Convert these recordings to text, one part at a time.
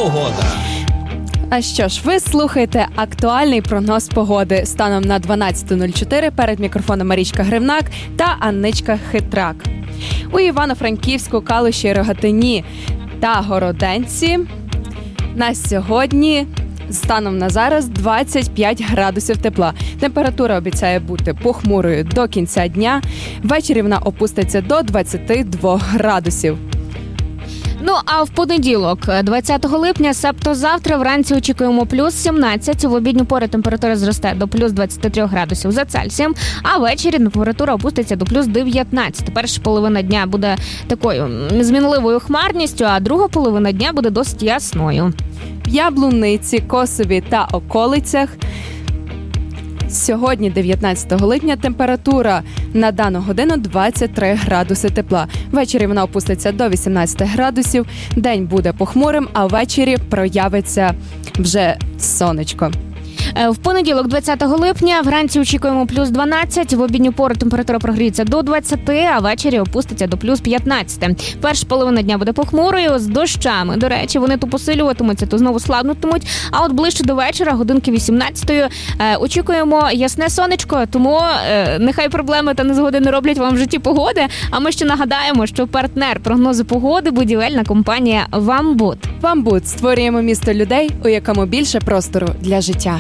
Погода. А що ж, ви слухаєте актуальний прогноз погоди станом на 12.04. Перед мікрофоном Марічка Гривнак та Анничка Хитрак. У Івано-Франківську, Калуші, Рогатині та Городенці на сьогодні станом на зараз 25 градусів тепла. Температура обіцяє бути похмурою до кінця дня. Ввечері вона опуститься до 22 градусів. Ну, а в понеділок, 20 липня, себто завтра, вранці очікуємо плюс 17, в обідню пору температура зросте до плюс 23 градусів за Цельсієм, а ввечері температура опуститься до плюс 19. Перша половина дня буде такою змінливою хмарністю, а друга половина дня буде досить ясною. В Яблуниці, Косові та околицях сьогодні, 19 липня, температура на дану годину 23 градуси тепла. Ввечері вона опуститься до 18 градусів, день буде похмурим, а ввечері проявиться вже сонечко. В понеділок, 20 липня, вранці очікуємо плюс 12, в обідню пору температура прогріється до 20, а ввечері опуститься до плюс 15. Перша половина дня буде похмурою, з дощами. До речі, вони то посилюватимуться, то знову слабнутимуть. А от ближче до вечора, годинки 18-ї, очікуємо ясне сонечко, тому нехай проблеми та незгоди не роблять вам в житті погоди. А ми ще нагадаємо, що партнер прогнозу погоди – будівельна компанія «Вамбут». «Вамбут» – створюємо місто людей, у якому більше простору для життя.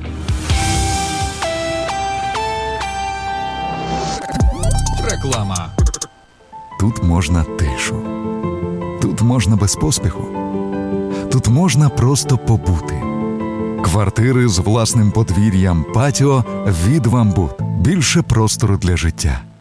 Реклама. Тут можна тишу. Тут можна без поспіху. Тут можна просто побути. Квартири з власним подвір'ям, патіо від «Вамбут». Більше простору для життя.